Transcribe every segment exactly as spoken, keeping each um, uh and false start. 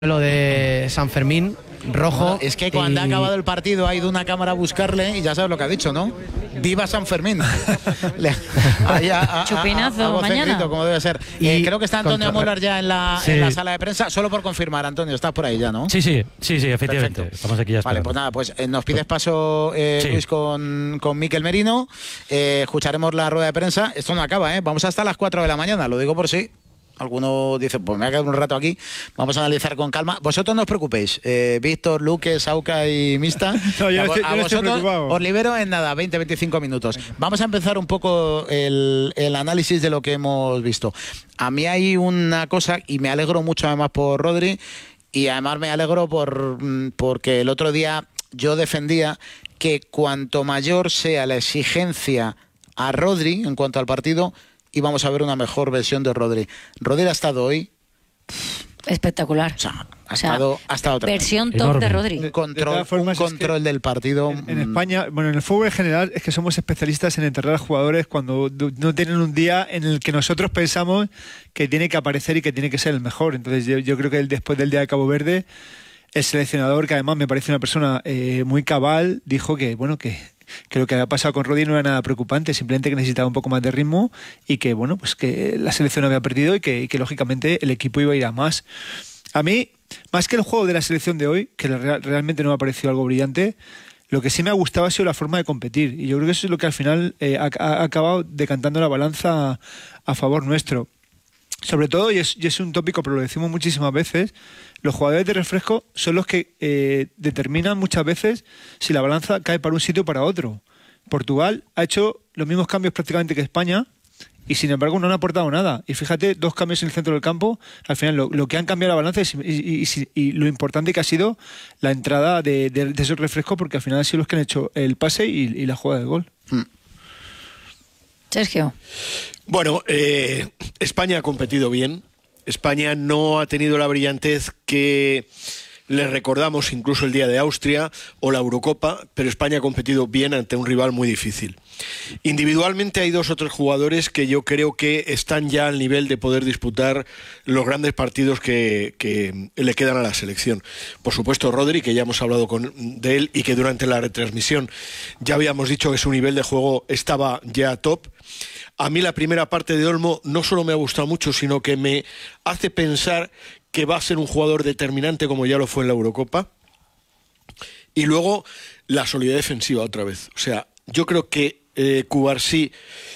Lo de San Fermín, rojo. Bueno, es que cuando y... ha acabado el partido ha ido una cámara a buscarle y ya sabes lo que ha dicho, ¿no? ¡Viva San Fermín! Le, ahí a, a, Chupinazo a, a mañana. Grito, como debe ser. Y eh, creo que está Antonio contra... Molar ya en la, sí. en la sala de prensa. Solo por confirmar, Antonio, estás por ahí ya, ¿no? Sí, sí, sí, sí, efectivamente. Perfecto. Estamos aquí ya esperando. Vale, pues nada, pues eh, nos pides paso, eh, sí. Luis, con, con Mikel Merino. Eh, escucharemos la rueda de prensa. Esto no acaba, ¿eh? Vamos hasta las cuatro de la mañana, lo digo por sí. Algunos dicen, pues me voy a quedar un rato aquí, vamos a analizar con calma. Vosotros no os preocupéis, eh, Víctor, Luque, Sauca y Mista. No, yo a, estoy, a yo vosotros os libero en nada, veinte a veinticinco minutos. Vamos a empezar un poco el, el análisis de lo que hemos visto. A mí hay una cosa, y me alegro mucho además por Rodri, y además me alegro por porque el otro día yo defendía que cuanto mayor sea la exigencia a Rodri en cuanto al partido, y vamos a ver una mejor versión de Rodri. Rodri ha estado hoy espectacular. O sea, ha, o sea, estado, ha estado otra versión top de Rodri. Un control, de formas, un control es que del partido. En, en España, bueno, en el fútbol en general es que somos especialistas en enterrar a jugadores cuando no tienen un día en el que nosotros pensamos que tiene que aparecer y que tiene que ser el mejor. Entonces yo, yo creo que el, después del día de Cabo Verde, el seleccionador, que además me parece una persona eh, muy cabal, dijo que, bueno, que que lo que había pasado con Rodri no era nada preocupante, simplemente que necesitaba un poco más de ritmo y que, bueno, pues que la selección había perdido y que, y que lógicamente el equipo iba a ir a más. A mí, más que el juego de la selección de hoy, que real, realmente no me ha parecido algo brillante, lo que sí me ha gustado ha sido la forma de competir, y yo creo que eso es lo que al final eh, ha, ha acabado decantando la balanza a, a favor nuestro. Sobre todo, y es, y es un tópico, pero lo decimos muchísimas veces, los jugadores de refresco son los que eh, determinan muchas veces si la balanza cae para un sitio o para otro. Portugal ha hecho los mismos cambios prácticamente que España y sin embargo no han aportado nada. Y fíjate, dos cambios en el centro del campo, al final lo, lo que han cambiado la balanza es, y, y, y, y lo importante que ha sido la entrada de, de, de esos refrescos, porque al final han sido los que han hecho el pase y, y la jugada de gol. Hmm. Sergio. Bueno, eh, España ha competido bien. España no ha tenido la brillantez que le recordamos incluso el día de Austria o la Eurocopa, pero España ha competido bien ante un rival muy difícil. Individualmente hay dos o tres jugadores que yo creo que están ya al nivel de poder disputar los grandes partidos que, que le quedan a la selección. Por supuesto Rodri, que ya hemos hablado con, de él y que durante la retransmisión ya habíamos dicho que su nivel de juego estaba ya top. A mí la primera parte de Olmo no solo me ha gustado mucho, sino que me hace pensar que va a ser un jugador determinante como ya lo fue en la Eurocopa. Y luego la solidez defensiva otra vez. O sea, yo creo que eh, Cubarsí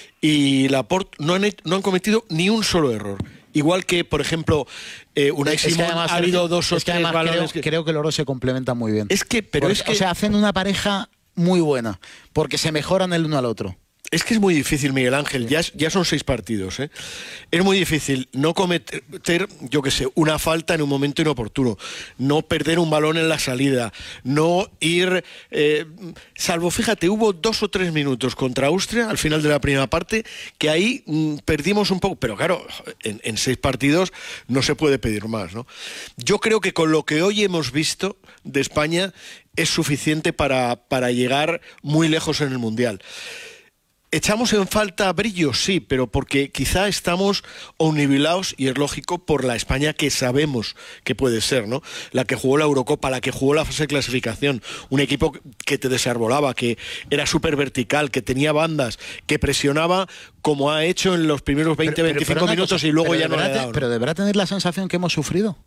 y Laporte no han, no han cometido ni un solo error. Igual que, por ejemplo, eh, Unai Simón ha habido dos o tres balones. Creo, que... creo que los dos se complementan muy bien. Es que, pero Porque, es que... O sea, hacen una pareja muy buena, porque se mejoran el uno al otro. Es que es muy difícil, Miguel Ángel, ya, ya son seis partidos, ¿eh? Es muy difícil no cometer, yo qué sé, una falta en un momento inoportuno, no perder un balón en la salida, no ir, eh, salvo, fíjate, hubo dos o tres minutos contra Austria al final de la primera parte, que ahí mmm, perdimos un poco, pero claro, en, en seis partidos no se puede pedir más, ¿no? Yo creo que con lo que hoy hemos visto de España es suficiente para, para llegar muy lejos en el Mundial. ¿Echamos en falta brillo? Sí, pero porque quizá estamos omnibilados, y es lógico, por la España que sabemos que puede ser, ¿no? La que jugó la Eurocopa, la que jugó la fase de clasificación, un equipo que te desarbolaba, que era súper vertical, que tenía bandas, que presionaba como ha hecho en los primeros veinte a veinticinco minutos cosa, y luego ya no le ha dado, ¿no? Pero deberá tener la sensación que hemos sufrido.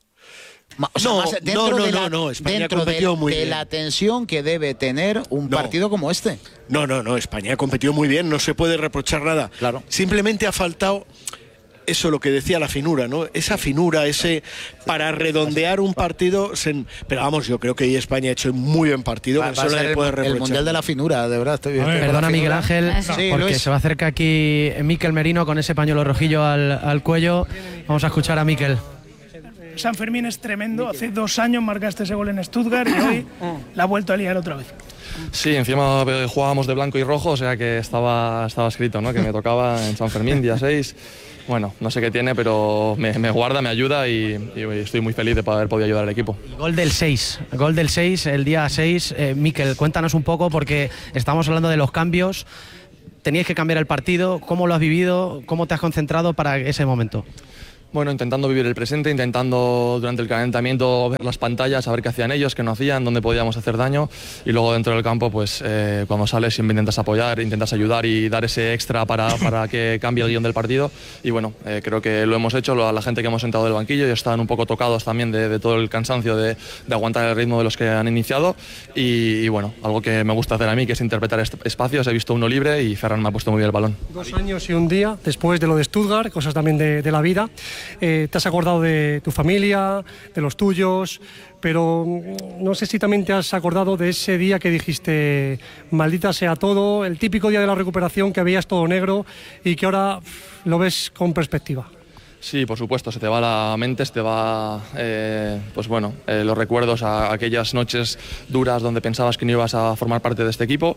O sea, no, más no, no, de la, no, no, España dentro ha competido de, muy de bien. la tensión que debe tener un no. partido como este. No, no, no, España ha competido muy bien, no se puede reprochar nada. Claro. Simplemente ha faltado eso, lo que decía la finura, ¿no? Esa finura, ese para redondear un partido. Se... Pero vamos, yo creo que ahí España ha hecho un muy buen partido. Va, va a ser el, el mundial de la finura, de verdad. Estoy bien. Perdona, Miguel Ángel, sí, porque Luis. se va a acercar aquí Mikel Merino con ese pañuelo rojillo al, al cuello. Vamos a escuchar a Mikel. San Fermín es tremendo. Hace dos años marcaste ese gol en Stuttgart y hoy la ha vuelto a liar otra vez. Sí, encima jugábamos de blanco y rojo, o sea que estaba, estaba escrito, ¿no? Que me tocaba en San Fermín, día seis. Bueno, no sé qué tiene, pero me, me guarda, me ayuda y, y estoy muy feliz de haber podido ayudar al equipo. Gol del seis, gol del seis, el día seis. Eh, Mikel, cuéntanos un poco, porque estamos hablando de los cambios. Teníais que cambiar el partido. ¿Cómo lo has vivido? ¿Cómo te has concentrado para ese momento? Bueno, intentando vivir el presente, intentando durante el calentamiento ver las pantallas, saber qué hacían ellos, qué no hacían, dónde podíamos hacer daño, y luego dentro del campo, pues eh, cuando sales siempre intentas apoyar, intentas ayudar y dar ese extra para, para que cambie el guión del partido, y bueno, eh, creo que lo hemos hecho, lo, la gente que hemos sentado del banquillo y están un poco tocados también de, de todo el cansancio de, de aguantar el ritmo de los que han iniciado, y, y bueno, algo que me gusta hacer a mí, que es interpretar est espacios, he visto uno libre y Ferran me ha puesto muy bien el balón. Dos años y un día después de lo de Stuttgart, cosas también de, de la vida. Eh, te has acordado de tu familia, de los tuyos, pero no sé si también te has acordado de ese día que dijiste maldita sea todo, el típico día de la recuperación que veías todo negro y que ahora lo ves con perspectiva. Sí, por supuesto, se te va la mente, se te va, eh, pues bueno, eh, los recuerdos a aquellas noches duras donde pensabas que no ibas a formar parte de este equipo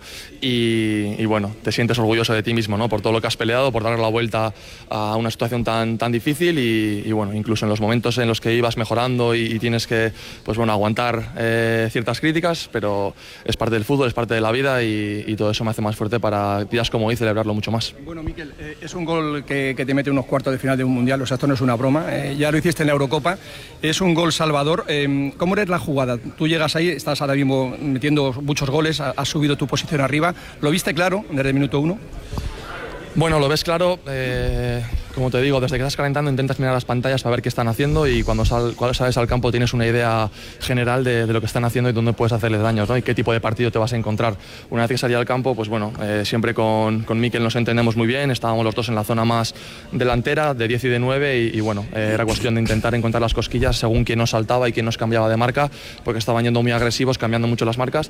y, y bueno, te sientes orgulloso de ti mismo, ¿no? Por todo lo que has peleado, por darle la vuelta a una situación tan, tan difícil y, y bueno, incluso en los momentos en los que ibas mejorando y, y tienes que, pues bueno, aguantar eh, ciertas críticas, pero es parte del fútbol, es parte de la vida y, y todo eso me hace más fuerte para días como hoy celebrarlo mucho más. Bueno, Mikel, eh, es un gol que, que te mete unos cuartos de final de un mundial, o sea, esto no es una broma, eh, ya lo hiciste en la Eurocopa, es un gol salvador. Eh, ¿Cómo eres la jugada? Tú llegas ahí, estás ahora mismo metiendo muchos goles, has subido tu posición arriba, ¿lo viste claro desde el minuto uno? Bueno, lo ves claro, eh, como te digo, desde que estás calentando intentas mirar las pantallas para ver qué están haciendo y cuando, sal, cuando sales al campo tienes una idea general de, de lo que están haciendo y dónde puedes hacerles daños, ¿no? Y qué tipo de partido te vas a encontrar. Una vez que salí al campo, pues bueno, eh, siempre con, con Mikel nos entendemos muy bien, estábamos los dos en la zona más delantera, de diez y de nueve y, y bueno, eh, era cuestión de intentar encontrar las cosquillas según quién nos saltaba y quién nos cambiaba de marca, porque estaban yendo muy agresivos, cambiando mucho las marcas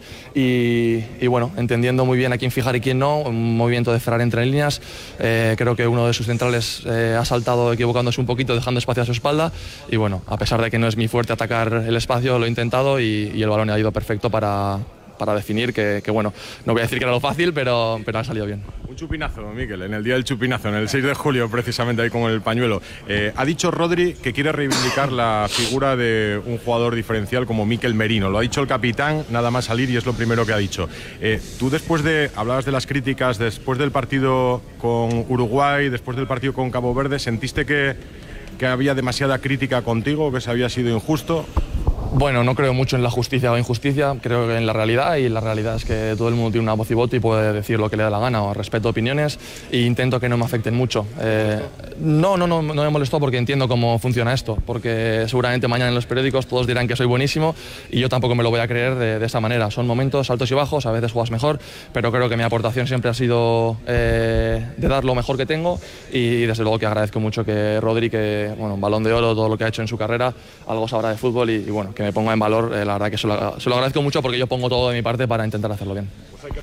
y, y bueno, entendiendo muy bien a quién fijar y quién no, un movimiento de Ferran entre líneas. Eh, Eh, creo que uno de sus centrales eh, ha saltado equivocándose un poquito, dejando espacio a su espalda y bueno, a pesar de que no es mi fuerte atacar el espacio, lo he intentado y, y el balón ha ido perfecto para, para definir que, que bueno, no voy a decir que era lo fácil, pero, pero ha salido bien. Un chupinazo, Mikel, en el día del chupinazo, en el seis de julio precisamente ahí con el pañuelo. Eh, ha dicho Rodri que quiere reivindicar la figura de un jugador diferencial como Mikel Merino. Lo ha dicho el capitán, nada más salir y es lo primero que ha dicho. Eh, tú después de, hablabas de las críticas, después del partido con Uruguay, después del partido con Cabo Verde, ¿sentiste que, que había demasiada crítica contigo, que se había sido injusto? Bueno, no creo mucho en la justicia o injusticia, creo que en la realidad y la realidad es que todo el mundo tiene una voz y voto y puede decir lo que le da la gana o respeto opiniones e intento que no me afecten mucho. Eh, no, no, no, no me molestó porque entiendo cómo funciona esto, porque seguramente mañana en los periódicos todos dirán que soy buenísimo y yo tampoco me lo voy a creer de, de esa manera. Son momentos altos y bajos, a veces juegas mejor, pero creo que mi aportación siempre ha sido eh, de dar lo mejor que tengo y desde luego que agradezco mucho que Rodri, que bueno, un Balón de Oro, todo lo que ha hecho en su carrera, algo sabrá de fútbol y, y bueno, que me ponga en valor, eh, la verdad que se lo, se lo agradezco mucho porque yo pongo todo de mi parte para intentar hacerlo bien.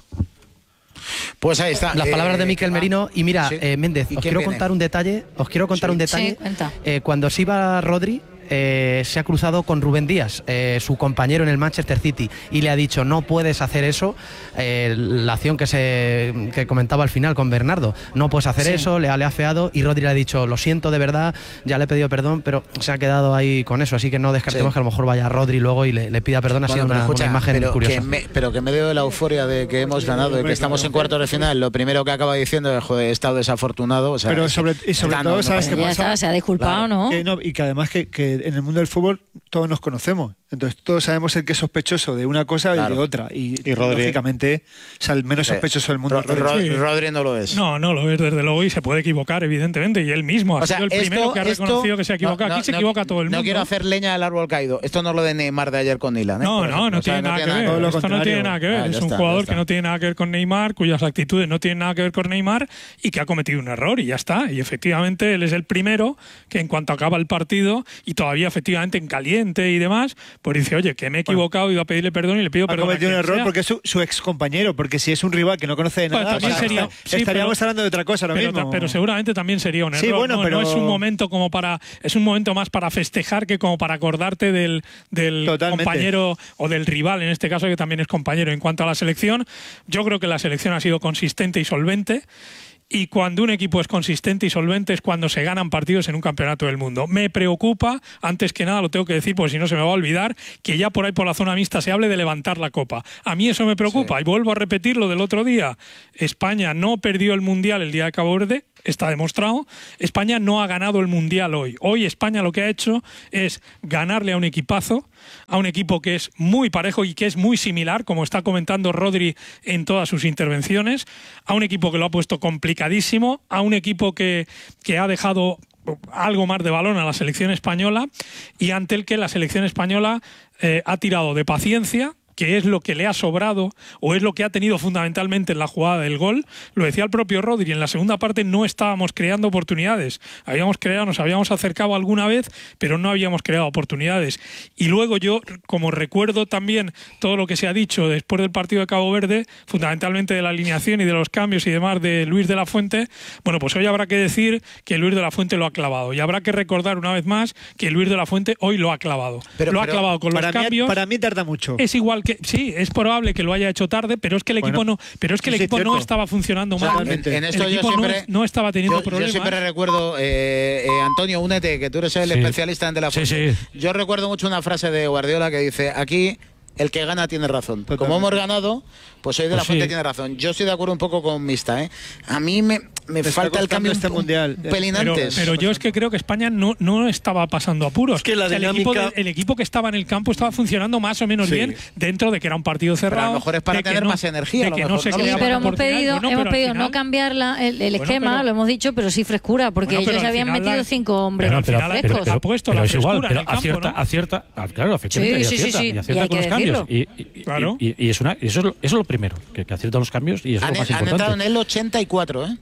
Pues ahí está. Las palabras eh, de Mikel Merino. Y mira, sí. eh, Méndez, ¿Y os quién quiero viene? contar un detalle. Os quiero contar Sí. un detalle. Sí, cuenta. Eh, cuando se iba Rodri, eh, se ha cruzado con Rubén Díaz, eh, su compañero en el Manchester City, y le ha dicho, no puedes hacer eso. Eh, la acción que se que comentaba al final con Bernardo, no puedes hacer Sí. eso, le ha, le ha afeado, y Rodri le ha dicho, lo siento de verdad, ya le he pedido perdón, pero se ha quedado ahí con eso, así que no descartemos Sí. que a lo mejor vaya Rodri luego y le, le pida perdón. Ha Bueno, sido pero una, escucha, una imagen pero curiosa. Que me, pero que en medio de la euforia de que hemos ganado, de que estamos en cuartos de final, lo primero que acaba diciendo es, joder, he estado desafortunado. O sea, Pero sobre, y sobre está, todo, no, no ¿sabes pasa qué Ya pasa? está, se ha disculpado, Claro. ¿no? Que no, y que además que, que en el mundo del fútbol todos nos conocemos. Entonces todos sabemos el que es sospechoso de una cosa Claro. y de otra. Y, Y Rodri. lógicamente, o sea, el menos Sí. sospechoso del mundo Ro- es Rodri. Ro- Rodri no lo es. No, no lo es desde luego y se puede equivocar, evidentemente. Y él mismo ha O sea, sido el esto- primero que ha esto- reconocido que se ha equivocado. no, Aquí se no, equivoca todo el mundo. No quiero hacer leña del árbol caído. Esto no es lo de Neymar de ayer con Ilan. ¿eh? No, Por no, ejemplo. no O sea, tiene nada que ver. Todo lo Esto no contrario. tiene nada que ver. Ah, ya es un está, jugador ya está. que no tiene nada que ver con Neymar, cuyas actitudes no tienen nada que ver con Neymar y que ha cometido un error y ya está. Y efectivamente él es el primero que en cuanto acaba el partido y todavía efectivamente en caliente y demás, pues dice, oye, que me he equivocado, he ido a pedirle perdón y le pido Ha perdón. a cometido un quien error sea. porque es su, su ex compañero, porque si es un rival que no conoce de Bueno, nada, también o sea, sería- está- sí, estaríamos pero- hablando de otra cosa ahora Pero, mismo. pero seguramente también sería un error. Sí, bueno, ¿no? pero- No es un momento como para, es un momento más para festejar que como para acordarte del, del Totalmente. compañero o del rival, en este caso que también es compañero. En cuanto a la selección, yo creo que la selección ha sido consistente y solvente. Y cuando un equipo es consistente y solvente es cuando se ganan partidos en un campeonato del mundo. Me preocupa, antes que nada lo tengo que decir, porque si no se me va a olvidar, que ya por ahí por la zona mixta se hable de levantar la copa. A mí eso me preocupa. Sí. Y vuelvo a repetir lo del otro día. España no perdió el Mundial el día de Cabo Verde está demostrado. España no ha ganado el Mundial hoy. Hoy España lo que ha hecho es ganarle a un equipazo, a un equipo que es muy parejo y que es muy similar, como está comentando Rodri en todas sus intervenciones, a un equipo que lo ha puesto complicadísimo, a un equipo que, que ha dejado algo más de balón a la selección española y ante el que la selección española eh, ha tirado de paciencia, que es lo que le ha sobrado o es lo que ha tenido fundamentalmente en la jugada del gol. Lo decía el propio Rodri, en la segunda parte no estábamos creando oportunidades. Habíamos creado, nos habíamos acercado alguna vez, pero no habíamos creado oportunidades. Y luego yo, como recuerdo también todo lo que se ha dicho después del partido de Cabo Verde, fundamentalmente de la alineación y de los cambios y demás de Luis de la Fuente, bueno, pues hoy habrá que decir que Luis de la Fuente lo ha clavado. Y habrá que recordar una vez más que Luis de la Fuente hoy lo ha clavado. Pero, lo pero ha clavado con los para cambios. Mí, para mí tarda mucho. Es igual que sí, es probable que lo haya hecho tarde, pero es que el equipo bueno, no, pero es que el sí, equipo cierto. no estaba funcionando O sea, mal. en, en esto el yo equipo siempre, no, no estaba teniendo yo, problemas. Yo siempre recuerdo, eh, eh, Antonio, únete, que tú eres el Sí. especialista en De la Fuente. Sí, sí. Yo recuerdo mucho una frase de Guardiola que dice: aquí el que gana tiene razón. Totalmente. Como hemos ganado, pues hoy De la Pues Fuente sí. tiene razón. Yo estoy de acuerdo un poco con Mista, ¿eh? A mí me, me está falta el costando cambio este un, mundial. un pelín Pero, antes. pero yo es que creo que España no, no estaba pasando apuros. Es que la O sea, el, equipo dinámica- de- el equipo que estaba en el campo estaba funcionando más o menos Sí. bien dentro de que era un partido cerrado. Pero a lo mejor es para de que tener no- más energía, de a lo que no mejor, se ¿no? Sí, creaban pero hemos oportunidades. pedido, Bueno, hemos pero al pedido final- no cambiar la- el, el Bueno, esquema, pero- lo hemos dicho, pero sí frescura, porque Bueno, pero ellos al habían final metido la- cinco hombres pero al final- frescos. pero- pero ha puesto pero la es igual, frescura en pero el campo, acierta, ¿no? acierta, ah, claro, efectivamente, Sí, y sí, acierta, sí, sí, y y acierta hay con que los cambios. decirlo. Y, y- Claro. y- y es una, eso, es lo, eso es lo primero, que, que acierta los cambios y eso han, es lo más han entrado en importante. el ochenta y cuatro, ¿eh?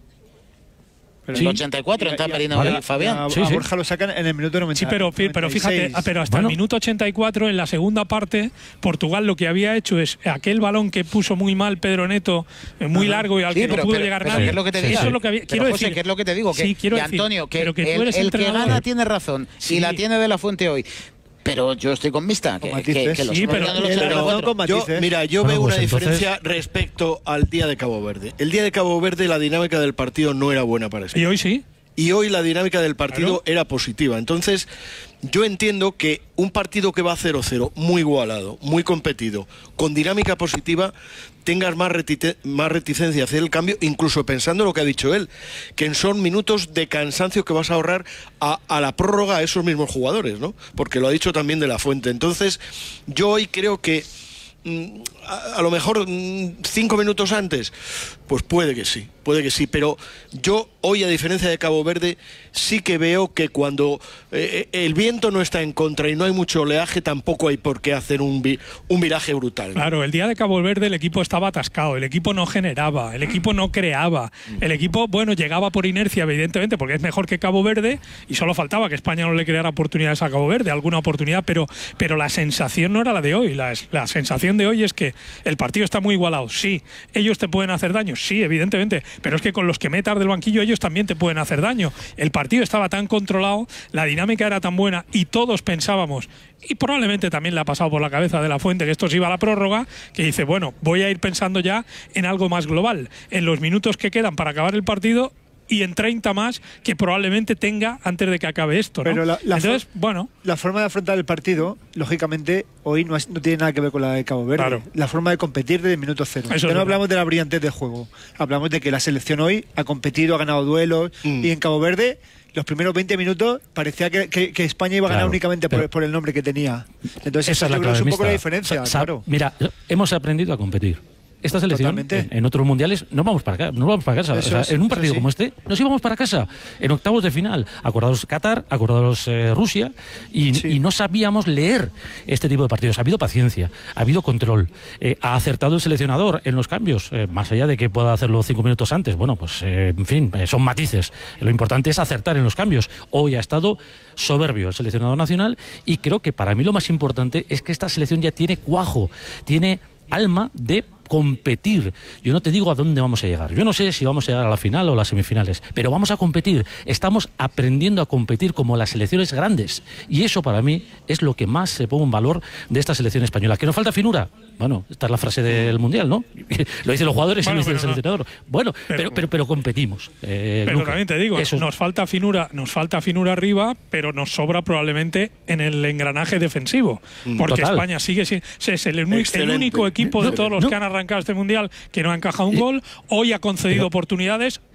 Pero El Sí. ochenta y cuatro, entra Merino Vale. y Fabián. A, Sí, a sí. Borja lo sacan en el minuto noventa. Sí, pero, pero fíjate, noventa y seis. pero hasta Bueno. el minuto ochenta y cuatro, en la segunda parte, Portugal lo que había hecho es aquel balón que puso muy mal Pedro Neto, eh, muy Ajá. largo y al Sí, que pero- no pudo pero- llegar pero nadie. ¿qué es lo que te Eso digo? es lo que había- Pero, quiero José, decir. ¿qué es lo que te digo? Que, sí, quiero que decir, Antonio, que pero que tú el, eres el que entrenador. gana tiene razón. Sí. Y la tiene De la Fuente hoy. Pero yo estoy con Mista, que, Con que, matices. que los Sí, hemos pero- ganado los Pero- ochenta y cuatro. razón con Yo, matices. mira, yo Bueno, veo pues una entonces- diferencia respecto al día de Cabo Verde. El día de Cabo Verde la dinámica del partido no era buena para España. Y hoy sí. Y hoy la dinámica del partido Claro. era positiva. Entonces, yo entiendo que un partido que va cero cero, muy igualado, muy competido, con dinámica positiva, tengas más, retite- más reticencia a hacer el cambio, incluso pensando lo que ha dicho él, que son minutos de cansancio que vas a ahorrar a, a la prórroga a esos mismos jugadores, ¿no? Porque lo ha dicho también De la Fuente. Entonces, yo hoy creo que mm, a, a lo mejor mm, cinco minutos antes, pues puede que sí, puede que sí, pero yo hoy, a diferencia de Cabo Verde, sí que veo que cuando eh, el viento no está en contra y no hay mucho oleaje, tampoco hay por qué hacer un, vi- un viraje brutal, ¿no? Claro, el día de Cabo Verde el equipo estaba atascado, el equipo no generaba, el equipo no creaba, el equipo, bueno, llegaba por inercia, evidentemente, porque es mejor que Cabo Verde y solo faltaba que España no le creara oportunidades a Cabo Verde, alguna oportunidad, pero, pero la sensación no era la de hoy, la, la sensación de hoy es que el partido está muy igualado, sí, ellos te pueden hacer daño, sí, evidentemente, pero es que con los que metas del banquillo ellos también te pueden hacer daño. El partido estaba tan controlado, la dinámica era tan buena y todos pensábamos, y probablemente también le ha pasado por la cabeza De la Fuente que esto se iba a la prórroga, que dice, bueno, voy a ir pensando ya en algo más global, en los minutos que quedan para acabar el partido y en treinta más que probablemente tenga antes de que acabe esto, ¿no? Pero la- la Entonces, for- bueno, La forma de afrontar el partido, lógicamente, hoy no, es- no tiene nada que ver con la de Cabo Verde. Claro. La forma de competir desde el minuto cero. Eso Ya es no verdad. hablamos de la brillantez del juego. Hablamos de que la selección hoy ha competido, ha ganado duelos. Mm. Y en Cabo Verde, los primeros veinte minutos, parecía que, que- que España iba a ganar Claro, únicamente por, pero- por el nombre que tenía. Entonces, Esa eso es la yo creo que es clave, un poco la Mista. diferencia, Sa- claro. Mira, hemos aprendido a competir. Esta selección, Totalmente. en, en otros mundiales, no vamos para acá, no vamos para casa. Eso O sea, es, en un eso partido sí. como este, nos íbamos para casa. En octavos de final, acordados Qatar, acordados eh, Rusia, y, Sí. y no sabíamos leer este tipo de partidos. Ha habido paciencia, ha habido control, eh, ha acertado el seleccionador en los cambios, eh, más allá de que pueda hacerlo cinco minutos antes. Bueno, pues, eh, en fin, eh, son matices. Lo importante es acertar en los cambios. Hoy ha estado soberbio el seleccionador nacional y creo que para mí lo más importante es que esta selección ya tiene cuajo, tiene alma de competir. Yo no te digo a dónde vamos a llegar. Yo no sé si vamos a llegar a la final o a las semifinales, pero vamos a competir. Estamos aprendiendo a competir como las selecciones grandes. Y eso para mí es lo que más se pone en valor de esta selección española. ¿Que nos falta finura? Bueno, esta es la frase del Mundial, ¿no? Lo dicen los jugadores Bueno, y lo dice el pero no. seleccionador. Bueno, Pero- pero, pero, pero competimos. Eh, pero Luca. también te digo, Eso es- nos falta finura, nos falta finura arriba, pero nos sobra probablemente en el engranaje defensivo, porque Total. España sigue sin, es el, uni- el Excelente. único equipo de No, todos los no. que han arrancado este mundial que no ha encajado un gol. Hoy ha concedido Pero- oportunidades,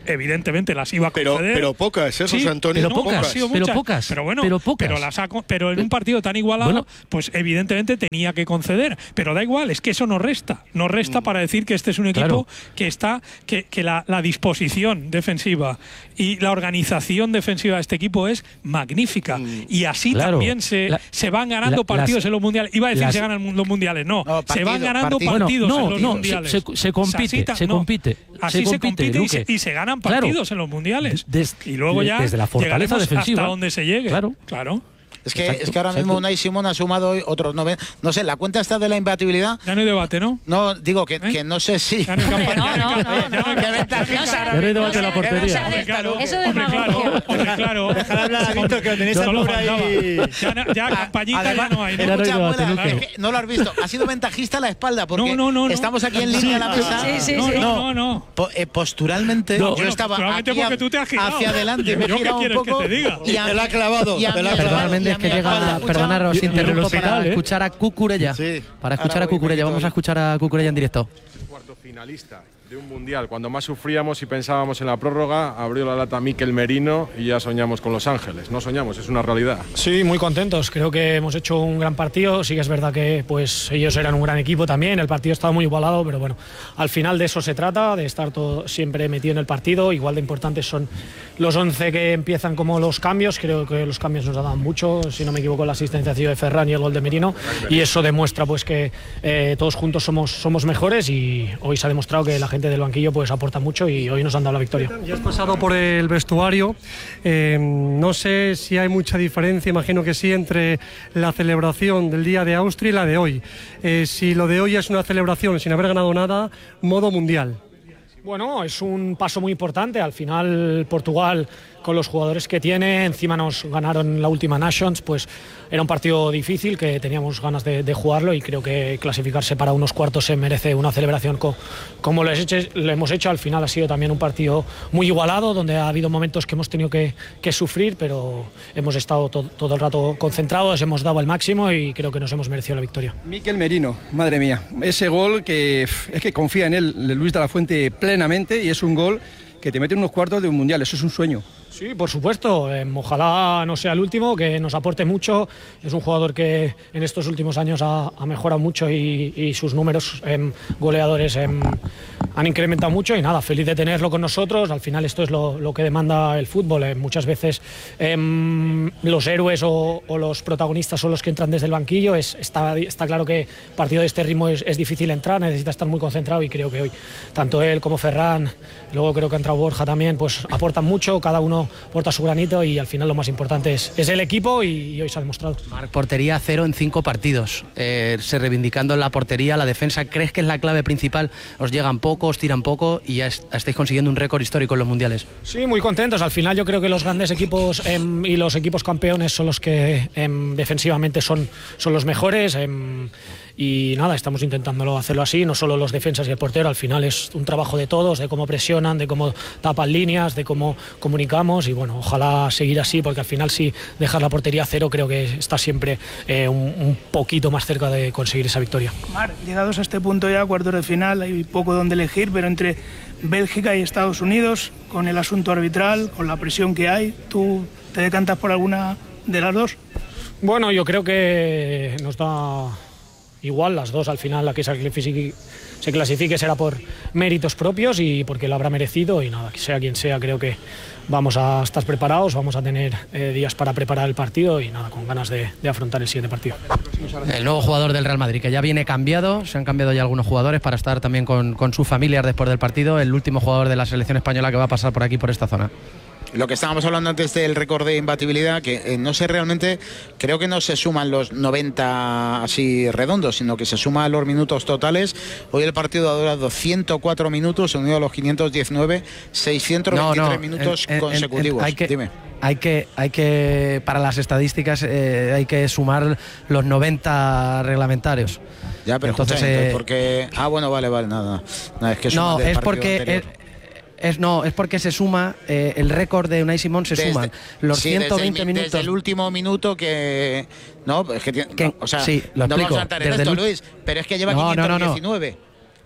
evidentemente las iba a Pero, conceder. pero pocas, ¿eh, José Sí, Antonio? pero no, pocas, han sido pero muchas. pocas, Pero bueno, pero pocas. pero, las ha con- pero en un partido tan igualado, Bueno. pues evidentemente tenía que conceder. Pero da igual, es que eso no resta. No resta para decir que este es un equipo Claro. que está, que, que la, la disposición defensiva y la organización defensiva de este equipo es magnífica. Y así Claro. también se, La- se van ganando la- partidos las- en los mundiales. Iba a decir las- se ganan los mundiales, no. No, se partido, van ganando partido. partidos Bueno, en no, los no, mundiales. se- se- se compite, O sea, así ta- se no. compite, Así se se compite, compite y se, Luque. y se ganan Claro. partidos en los mundiales. Des- y luego ya desde la fortaleza llegaremos defensiva. hasta donde se llegue. Claro. Claro. Es que, Exacto, es que ahora exacto. mismo Unai Simón ha sumado hoy otros noventa. No sé, la cuenta está de la imbatibilidad. Ya no hay debate, ¿no? No, digo que, ¿Eh? que no sé si. Ya no hay campaña, No, ya no hay no, campaña, no, ya no hay no. ventajista. No se- Ya no hay debate en la no se- portería. no se- Hombre, claro, Eso es hombre, claro, demagogia. hombre, claro. Dejar hablar a Víctor, que lo tenéis Solo a por faltaba. ahí. Ya, no- ya campañita Además, ya no hay, ¿no? Ya no hay escucha, debate, abuela, Luque. es que no lo has visto. Ha sido ventajista a la espalda porque No, no, no, no. estamos aquí en línea a la mesa. Sí, sí, no, sí. no, no, no. Po- eh, posturalmente No, yo bueno, estaba posturalmente aquí a- porque tú te has girado. hacia adelante, ¿Yo me he qué girado un quieres que poco te diga? y a- Te la ha clavado, y a te la ha mi- clavado. Perdón, Méndez, y a que mi espalda, llega, escucha, perdonaros, Y- y en el interrumpo para hospital, ¿eh? escuchar a Cucurella. Sí. Para escuchar Ahora a voy Cucurella, poquito vamos a ahí. escuchar a Cucurella en directo. Cuarto finalista de un mundial. Cuando más sufríamos y pensábamos en la prórroga, abrió la lata Mikel Merino y ya soñamos con Los Ángeles. No soñamos, es una realidad. Sí, muy contentos. Creo que hemos hecho un gran partido. Sí que es verdad que pues ellos eran un gran equipo también. El partido estaba muy igualado, pero bueno, al final de eso se trata, de estar todo siempre metido en el partido. Igual de importantes son los once que empiezan como los cambios. Creo que los cambios nos han dado mucho. Si no me equivoco, la asistencia ha sido de Ferran y el gol de Merino. Y eso demuestra pues que eh, todos juntos somos, somos mejores y hoy se ha demostrado que la gente del banquillo pues aporta mucho y hoy nos han dado la victoria. Ya has pasado por el vestuario. Eh, no sé si hay mucha diferencia, imagino que sí, entre la celebración del día de Austria y la de hoy. Eh, si lo de hoy es una celebración sin haber ganado nada, modo mundial. Bueno, es un paso muy importante. Al final Portugal, con los jugadores que tiene, encima nos ganaron la última Nations, pues era un partido difícil que teníamos ganas de, de jugarlo y creo que clasificarse para unos cuartos se merece una celebración co, como lo, hecho, lo hemos hecho. Al final ha sido también un partido muy igualado, donde ha habido momentos que hemos tenido que, que sufrir, pero hemos estado to, todo el rato concentrados, hemos dado el máximo y creo que nos hemos merecido la victoria. Mikel Merino, madre mía, ese gol que es que confía en él Luis de la Fuente plenamente y es un gol que te mete en unos cuartos de un mundial, eso es un sueño. Sí, por supuesto. Eh, ojalá no sea el último, que nos aporte mucho. Es un jugador que en estos últimos años ha, ha mejorado mucho y, y sus números eh, goleadores eh, han incrementado mucho. Y nada, feliz de tenerlo con nosotros. Al final esto es lo, lo que demanda el fútbol. Eh, muchas veces eh, los héroes o, o los protagonistas son los que entran desde el banquillo. Es, está, está claro que partido de este ritmo es, es difícil entrar, necesita estar muy concentrado y creo que hoy tanto él como Ferran, luego creo que ha entrado Borja también, pues aportan mucho, cada uno aporta su granito y al final lo más importante es, es el equipo y, y hoy se ha demostrado. Marc, portería cero en cinco partidos, eh, se reivindicando en la portería, la defensa. ¿Crees que es la clave principal? Os llegan poco, os tiran poco y ya est estáis consiguiendo un récord histórico en los mundiales. Sí, muy contentos. Al final yo creo que los grandes equipos em, y los equipos campeones son los que em, defensivamente son, son los mejores. Em, y nada, estamos intentándolo hacerlo así, no solo los defensas y el portero, al final es un trabajo de todos, de cómo presionan, de cómo tapan líneas, de cómo comunicamos y bueno, ojalá seguir así porque al final si dejas la portería a cero creo que está siempre eh, un, un poquito más cerca de conseguir esa victoria. Mar, llegados a este punto ya, cuartos de final, hay poco donde elegir, pero entre Bélgica y Estados Unidos, con el asunto arbitral, con la presión que hay, ¿tú te decantas por alguna de las dos? Bueno, yo creo que nos da igual las dos, al final la que se clasifique, se clasifique será por méritos propios y porque lo habrá merecido y nada, que sea quien sea, creo que vamos a estar preparados, vamos a tener eh, días para preparar el partido y nada, con ganas de, de afrontar el siguiente partido. El nuevo jugador del Real Madrid, que ya viene cambiado, se han cambiado ya algunos jugadores para estar también con, con sus familias después del partido, el último jugador de la selección española que va a pasar por aquí, por esta zona. Lo que estábamos hablando antes del récord de imbatibilidad, que eh, no sé realmente, creo que no se suman los noventa así redondos, sino que se suman los minutos totales. Hoy el partido ha durado ciento cuatro minutos, unido a los quinientos diecinueve, seiscientos veintitrés no, no, minutos en, en, consecutivos. En, hay que, Dime. Hay que, hay que, para las estadísticas, eh, hay que sumar los noventa reglamentarios. Ya, pero entonces, escucha, entonces eh, porque... Ah, bueno, vale, vale, nada. nada es que no, del es partido porque... anterior. Es, Es, no, es porque se suma, eh, el récord de Unai Simón se Desde- suman los sí, ciento desde el veinte mi- minutos. Desde el último minuto que... No, es que, tiene- Que- no, o sea, sí, lo no explico. vamos a entrar en Desde esto, el ul- Luis, pero es que lleva No, no, no, no. quinientos diecinueve.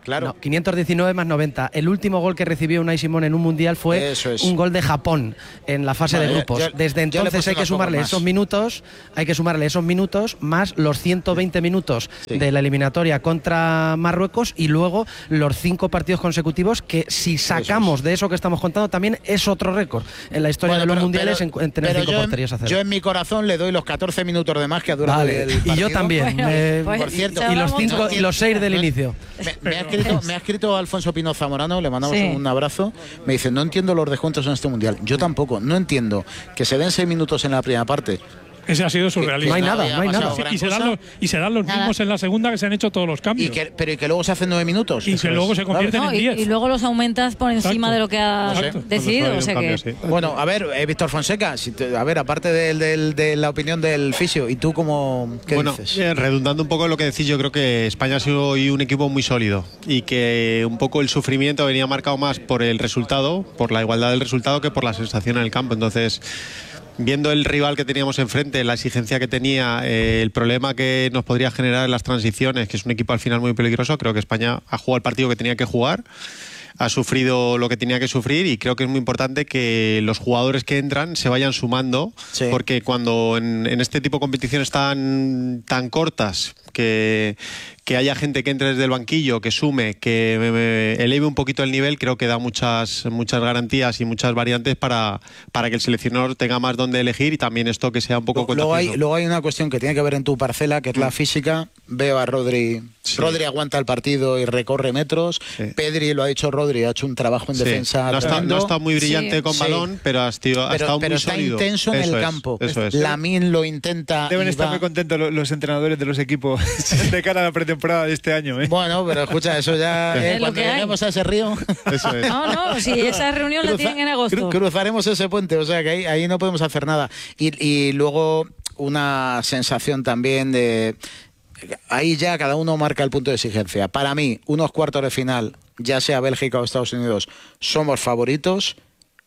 claro. No, quinientos diecinueve más noventa. El último gol que recibió Unai Simón en un mundial fue es. un gol de Japón en la fase vale, de grupos. yo, Desde entonces hay que sumarle esos minutos, hay que sumarle esos minutos más los ciento veinte minutos sí. de la eliminatoria contra Marruecos y luego los cinco partidos consecutivos que si sacamos de eso que estamos contando también es otro récord en la historia bueno, de los pero, mundiales pero, en, en tener cinco yo, porterías a cero. Yo en mi corazón le doy los catorce minutos de más que ha durado vale. el partido. Y yo también. Bueno, eh, pues, por cierto, y los cinco no, y los seis del inicio. Me, me, ha escrito, me ha escrito Alfonso Pino Zamorano, le mandamos sí. un abrazo. Me dice, no entiendo los descuentos en este mundial. Yo tampoco, no entiendo que se den seis minutos en la primera parte. Ese ha sido surrealista. No hay nada, no hay nada. Sí, y, serán los, y serán los nada. mismos en la segunda que se han hecho todos los cambios. Y que, pero y que luego se hacen nueve minutos. Y que luego se convierten no, en diez. Y, y luego los aumentas por encima Exacto. de lo que has Exacto. decidido. O sea cambio, que... sí. Bueno, a ver, eh, Víctor Fonseca, si te, a ver, aparte de, de, de la opinión del fisio, ¿y tú cómo qué bueno, dices? Eh, redundando un poco en lo que decís, yo creo que España ha sido hoy un equipo muy sólido y que un poco el sufrimiento venía marcado más por el resultado, por la igualdad del resultado, que por la sensación en el campo. Entonces, viendo el rival que teníamos enfrente, la exigencia que tenía, eh, el problema que nos podría generar en las transiciones, que es un equipo al final muy peligroso, creo que España ha jugado el partido que tenía que jugar, ha sufrido lo que tenía que sufrir y creo que es muy importante que los jugadores que entran se vayan sumando, sí. porque cuando en, en este tipo de competiciones tan, tan cortas, que, que haya gente que entre desde el banquillo, que sume, que me, me eleve un poquito el nivel, creo que da muchas, muchas garantías y muchas variantes para, para que el seleccionador tenga más donde elegir y también esto que sea un poco luego contagioso. hay, luego hay una cuestión que tiene que ver en tu parcela, que es mm. la física. Veo a Rodri, sí. Rodri aguanta el partido y recorre metros, sí. Pedri, lo ha dicho Rodri, ha hecho un trabajo en sí. defensa. No está, no está muy brillante sí. con balón, sí. pero ha, tío, ha pero, estado pero muy está sólido. intenso en eso el es, campo. Eso es. Lamine lo intenta. Deben estar va. muy contentos los, los entrenadores de los equipos de cara a la pretemporada de este año. ¿eh? Bueno, pero escucha, eso ya eh, cuando lleguemos a ese río. Eso es. No, no, si esa reunión Cruza, la tienen en agosto. Cruzaremos ese puente, o sea que ahí, ahí no podemos hacer nada. Y, y luego una sensación también de... Ahí ya cada uno marca el punto de exigencia. Para mí, unos cuartos de final, ya sea Bélgica o Estados Unidos, somos favoritos.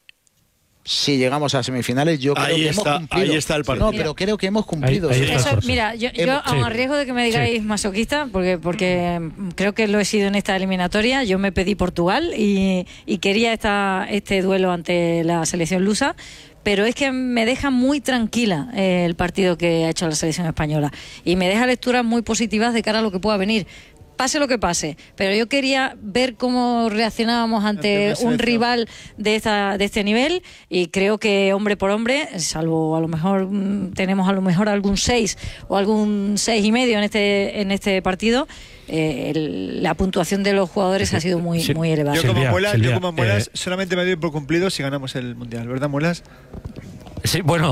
Si llegamos a semifinales, yo creo ahí que está, hemos cumplido. Ahí está el partido. No, pero creo que hemos cumplido. Ahí, ahí Eso, mira, yo, yo hemos, a riesgo de que me digáis sí. masoquista, porque, porque creo que lo he sido en esta eliminatoria, yo me pedí Portugal y, y quería esta, este duelo ante la selección lusa. Pero es que me deja muy tranquila eh, el partido que ha hecho la selección española y me deja lecturas muy positivas de cara a lo que pueda venir. Pase lo que pase, pero yo quería ver cómo reaccionábamos ante un rival de esta, de este nivel y creo que hombre por hombre, salvo a lo mejor tenemos a lo mejor algún seis o algún seis y medio en este en este partido, eh, el, la puntuación de los jugadores ha sido muy, muy elevada. Yo como Silvia, Muelas, Silvia, yo como Muelas eh, solamente me doy por cumplido si ganamos el Mundial, ¿verdad, Muelas? Sí, bueno,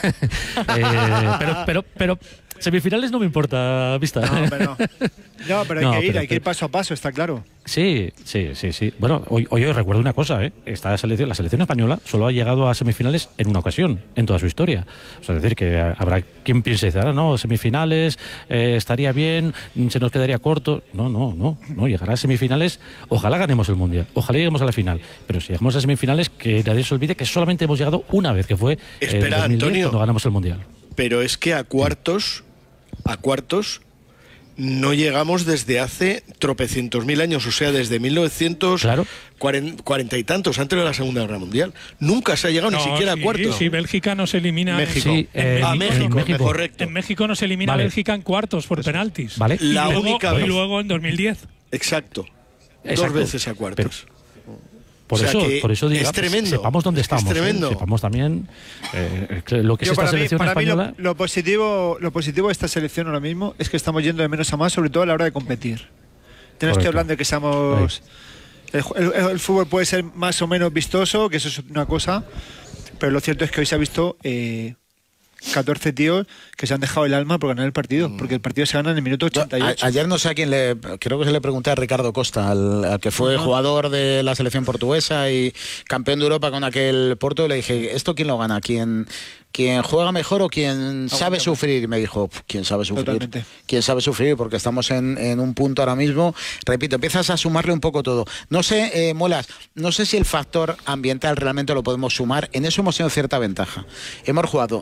eh, pero, pero, pero semifinales no me importa, vista. No, pero, no. no, pero hay no, que ir, pero, hay que ir paso a paso, está claro. Sí, sí, sí, sí. Bueno, hoy, hoy recuerdo una cosa, ¿eh? Esta selección, la selección española solo ha llegado a semifinales en una ocasión, en toda su historia. O sea, es decir, que habrá quien piense, ah, no, semifinales, eh, estaría bien, se nos quedaría corto. No, no, no, no, llegará a semifinales, ojalá ganemos el Mundial, ojalá lleguemos a la final. Pero si llegamos a semifinales, que nadie se olvide que solamente hemos llegado una vez, que fue Espera, en dos mil diez, Antonio, cuando ganamos el Mundial. Pero es que a cuartos, a cuartos, no llegamos desde hace tropecientos mil años, o sea, desde mil novecientos cuarenta y tantos, antes de la Segunda Guerra Mundial. Nunca se ha llegado no, ni siquiera sí, a cuartos. Sí, Bélgica no se elimina. México. Sí, eh, en, ah, México, México, México, correcto. En México no se elimina vale. Bélgica en cuartos por penaltis. Vale. Y, La luego, única y vez. luego en dos mil diez. Exacto. Exacto. Dos veces a cuartos. Pero, Por, o sea eso, por eso digo, es tremendo. sepamos dónde estamos. Es tremendo. ¿eh? Sepamos también eh, lo que Yo es esta para selección mí, para española. Mí lo, lo, positivo, lo positivo de esta selección ahora mismo es que estamos yendo de menos a más, sobre todo a la hora de competir. No estoy hablando de que seamos... El, el, el fútbol puede ser más o menos vistoso, que eso es una cosa, pero lo cierto es que hoy se ha visto... Eh, catorce tíos que se han dejado el alma por ganar el partido, porque el partido se gana en el minuto ochenta y ocho. A, ayer no sé a quién le... Creo que se le pregunté a Ricardo Costa, al, al que fue uh-huh. jugador de la selección portuguesa y campeón de Europa con aquel Porto, y le dije, ¿esto quién lo gana? ¿Quién, quién juega mejor o quién no, sabe no, sufrir? Y me dijo, ¿quién sabe sufrir? Totalmente. ¿Quién sabe sufrir? Porque estamos en, en un punto ahora mismo, repito, empiezas a sumarle un poco todo. No sé, eh, Muelas, no sé si el factor ambiental realmente lo podemos sumar. En eso hemos tenido cierta ventaja. Hemos jugado dos partidos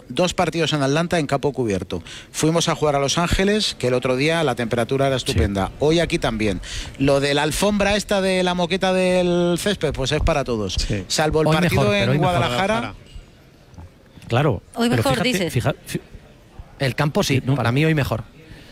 partidos en Atlanta en campo cubierto. Fuimos a jugar a Los Ángeles, que el otro día la temperatura era estupenda. Sí. Hoy aquí también. Lo de la alfombra esta de la moqueta del césped, pues es para todos. Sí. Salvo el hoy partido mejor, en Guadalajara. Mejor. Claro. Hoy mejor, fíjate, dices. Fíjate, fíjate, el campo sí, no, para mí hoy mejor.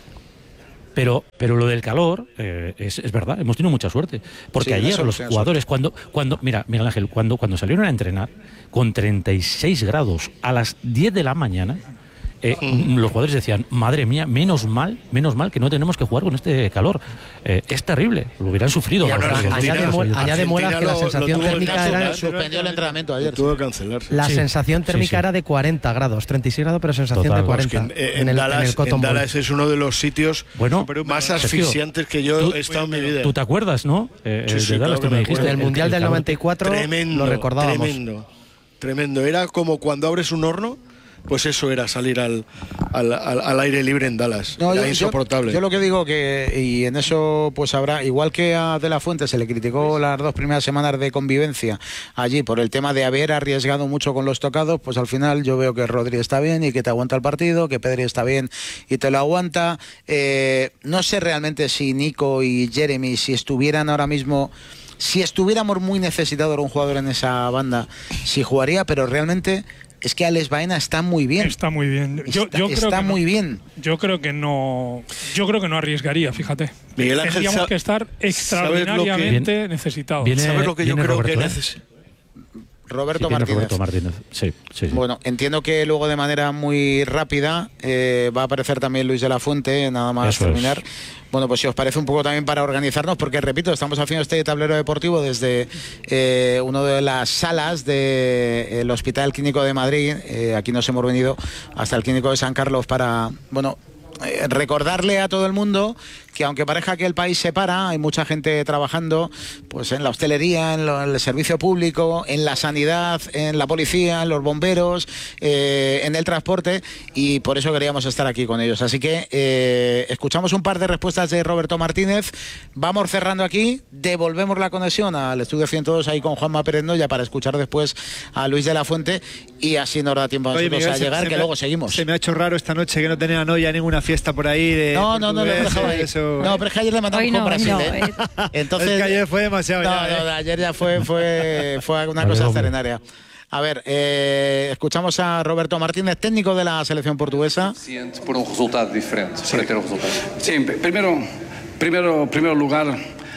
Pero, pero lo del calor, eh, es, es verdad, hemos tenido mucha suerte. Porque sí, ayer los jugadores, cuando, cuando, mira, Miguel Ángel, cuando, cuando salieron a entrenar con treinta y seis grados a las diez de la mañana, eh, mm. los jugadores decían, madre mía, menos mal, menos mal que no tenemos que jugar con este calor. Eh, es terrible, lo hubieran sufrido. Y ahora, añade, añade muelas que la sensación lo, lo térmica era... Suspendió el entrenamiento ayer. Tuvo que cancelarse. La sí. sensación térmica sí, sí. era de cuarenta grados, treinta y seis grados, pero sensación Total, de cuarenta. Es que en, en, en, Dallas, en, el Cotton en Dallas es uno de los sitios bueno, más asfixiantes que yo tú, he estado en mi vida. ¿Tú te acuerdas, no? Eh, sí, sí, de Dallas, claro, me dijiste. El Mundial del noventa y cuatro tremendo, lo recordábamos. Tremendo, tremendo. Era como cuando abres un horno. Pues eso era salir al, al, al, al aire libre en Dallas. No, era yo, insoportable. Yo, yo lo que digo que, y en eso pues habrá, igual que a De La Fuente se le criticó las dos primeras semanas de convivencia allí por el tema de haber arriesgado mucho con los tocados, pues al final yo veo que Rodri está bien y que te aguanta el partido, que Pedri está bien y te lo aguanta. Eh, no sé realmente si Nico y Jeremy, si estuvieran ahora mismo... Si estuviéramos muy necesitados de un jugador en esa banda, si jugaría, pero realmente... Es que Alex Baena está muy bien. Está muy bien. Yo, está yo creo está que muy no, bien. Yo creo que no. Yo creo que no arriesgaría, fíjate. Miguel Ángel, tendríamos que estar extraordinariamente que, necesitados. Viene, ¿Sabes lo que yo creo Roberto, que necesita? Roberto sí, Martínez. Roberto Martínez. Sí, sí, sí. Bueno, entiendo que luego de manera muy rápida eh, va a aparecer también Luis de la Fuente, nada más Eso terminar. Es. Bueno, pues si os parece un poco también para organizarnos, porque repito, estamos haciendo este tablero deportivo desde eh, una de las salas del de, Hospital Clínico de Madrid. Eh, aquí nos hemos venido hasta el Clínico de San Carlos para, bueno, eh, recordarle a todo el mundo que aunque parezca que el país se para, hay mucha gente trabajando pues en la hostelería, en, lo, en el servicio público, en la sanidad, en la policía, en los bomberos, eh, en el transporte, y por eso queríamos estar aquí con ellos. Así que eh, escuchamos un par de respuestas de Roberto Martínez, vamos cerrando aquí, devolvemos la conexión al Estudio ciento dos ahí con Juanma Pérez Noya para escuchar después a Luis de la Fuente, y así nos da tiempo a nosotros Oye, Miguel, a llegar, se, que se luego me, seguimos. Se me ha hecho raro esta noche que no tenía Noya ninguna fiesta por ahí de No, no, no, no, no, no, eso. No, pero es que ayer le mandamos no, con Brasil, no, ¿eh? Entonces, es que ayer fue demasiado. No, ya, ¿eh? no, ayer ya fue, fue, fue una cosa extraordinaria. A ver, eh, escuchamos a Roberto Martínez, técnico de la selección portuguesa. Por un resultado diferente, sí. Para ter un resultado. Sí, primero, primero, primeiro lugar,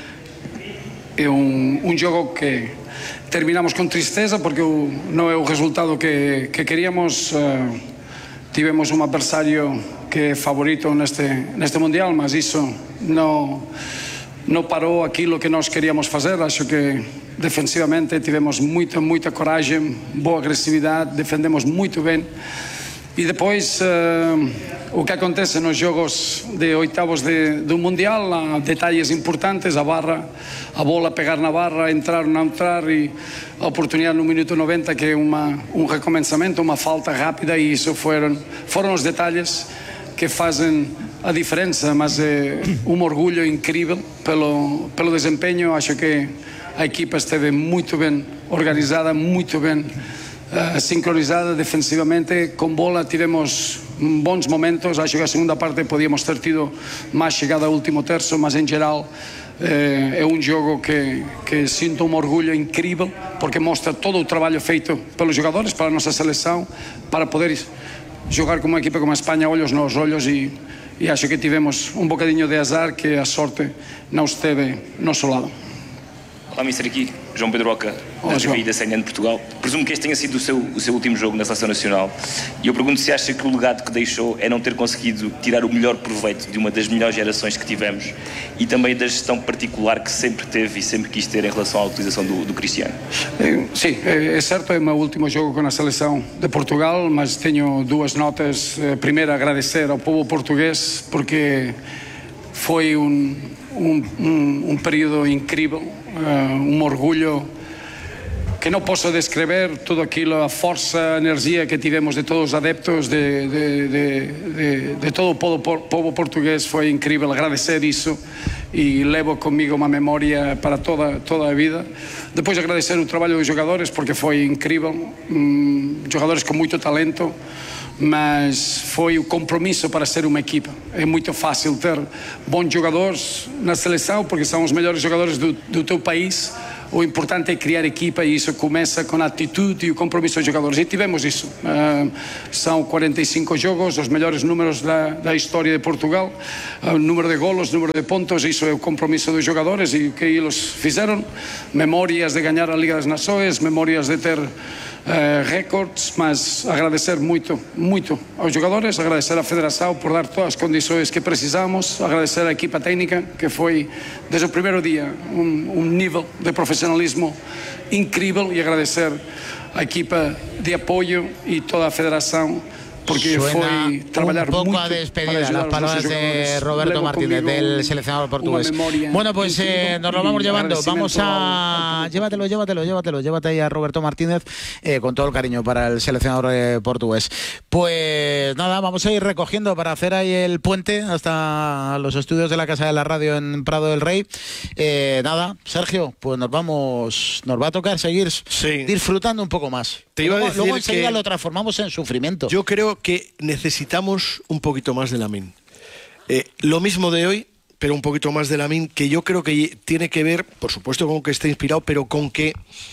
é un, un jogo que terminamos con tristeza porque non é o resultado que, que queríamos. Uh, tivemos un adversario que é favorito neste, neste Mundial, mas iso non, non parou aquilo que nós queríamos fazer. Acho que defensivamente tivemos moita, moita coragem, boa agressividade, defendemos muito bem. E depois uh, o que acontece nos jogos de oitavos de, do Mundial, há detalhes importantes, a barra, a bola pegar na barra, entrar ou não entrar, e a oportunidade no minuto noventa que é uma, um recomeçamento, uma falta rápida, e isso foram, foram os detalhes que fazem a diferença, mas é um orgulho incrível pelo, pelo desempenho. Acho que a equipa esteve muito bem organizada, muito bem Uh, sincronizada defensivamente, con bola tivemos bons momentos. Acho que a segunda parte podíamos ter tido máis chegada ao último terço, mas en geral eh, é un jogo que, que sinto un orgullo incrível porque mostra todo o traballo feito pelos jogadores para a nosa seleção, para poder jogar como uma equipa como a Espanha, olhos nos olhos, e, e acho que tivemos un bocadinho de azar que a sorte non esteve no nosso lado. Olá, mister, aqui João Pedro Oca, da T V I da C N N de Portugal. Presumo que este tenha sido o seu, o seu último jogo na Seleção Nacional, e eu pergunto se acha que o legado que deixou é não ter conseguido tirar o melhor proveito de uma das melhores gerações que tivemos, e também da gestão particular que sempre teve e sempre quis ter em relação à utilização do, do Cristiano. Eh, sim, é, é certo, é o meu último jogo com a Seleção de Portugal, mas tenho duas notas. Primeiro, agradecer ao povo português, porque foi um, um, um, um período incrível. Uh, um orgulho que não posso descrever, tudo aquilo, a força, a energia que tivemos de todos os adeptos, de, de, de, de, de todo o povo, povo português, foi incrível. Agradecer isso e levo comigo uma memória para toda, toda a vida. Depois agradecer o trabalho dos jogadores, porque foi incrível, um, jogadores com muito talento, mas foi o compromisso para ser uma equipa. É muito fácil ter bons jogadores na seleção, porque são os melhores jogadores do, do teu país. O importante é criar equipa e isso começa com a atitude e o compromisso dos jogadores. E tivemos isso. Uh, são quarenta e cinco jogos, os melhores números da, da história de Portugal. O uh, número de golos, número de pontos, isso é o compromisso dos jogadores e o que eles fizeram. Memórias de ganhar a Liga das Nações, memórias de ter Uh, recordes, mas agradecer muito, muito aos jogadores, agradecer à Federação por dar todas as condições que precisamos, agradecer à equipa técnica, que foi, desde o primeiro dia, um, um nível de profissionalismo incrível, e agradecer à equipa de apoio e toda a Federação, porque Suena foi trabalhar un poco mucho a despedida para las palabras de Roberto Martínez, del seleccionador portugués. Bueno, pues eh, nos lo vamos llevando. Vamos a... Llévatelo, llévatelo, llévatelo. Llévate ahí a Roberto Martínez eh, con todo el cariño para el seleccionador eh, portugués. Pues nada, vamos a ir recogiendo para hacer ahí el puente hasta los estudios de la Casa de la Radio en Prado del Rey. Eh, nada, Sergio, pues nos vamos... Nos va a tocar seguir sí. disfrutando un poco más. Te iba luego, a decir luego enseguida que lo transformamos en sufrimiento. Yo creo que necesitamos un poquito más de Lamine. Eh, lo mismo de hoy, pero un poquito más de Lamine, que yo creo que tiene que ver, por supuesto, con que esté inspirado, pero con que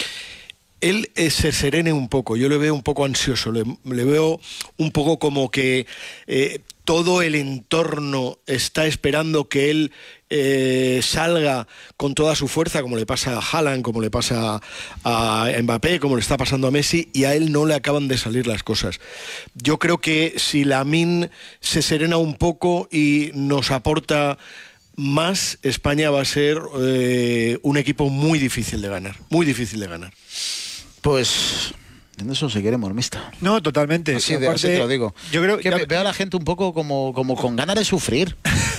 él eh, se serene un poco. Yo le veo un poco ansioso, le, le veo un poco como que eh, todo el entorno está esperando que él eh, salga con toda su fuerza, como le pasa a Haaland, como le pasa a Mbappé, como le está pasando a Messi, y a él no le acaban de salir las cosas. Yo creo que si Lamine se serena un poco y nos aporta más, España va a ser eh, un equipo muy difícil de ganar, muy difícil de ganar. Pues... en eso se quiere mormista. No, totalmente. Así, de, así te lo digo. Yo creo que ya... veo a la gente un poco como, como con ganas de sufrir.